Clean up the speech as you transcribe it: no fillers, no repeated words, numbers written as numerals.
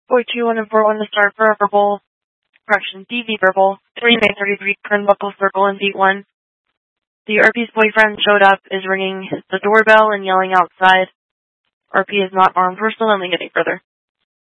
Boy 21 and 41 to start for verbal, DV verbal, 3 May 33, Kernbuckle Circle in beat 1. The RP's boyfriend showed up, is ringing the doorbell and yelling outside. RP is not armed. We're still only getting further.